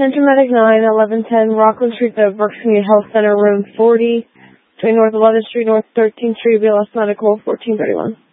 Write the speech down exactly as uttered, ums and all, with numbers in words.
Central Medic nine, eleven ten, Rockland Street, the Berks Community Health Center, room forty, between North eleventh Street, North thirteenth Street, B L S Medical, fourteen thirty-one.